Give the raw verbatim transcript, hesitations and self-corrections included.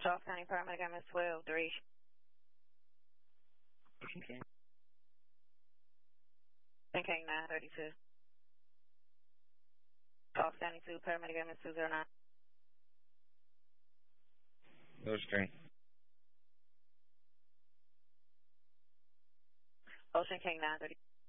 Charles County Paramedic, I'm at twelve three. Ocean King. Ocean King nine thirty-two. Charles County two, Paramedic, I'm at two zero nine. Ocean King. Ocean King nine thirty.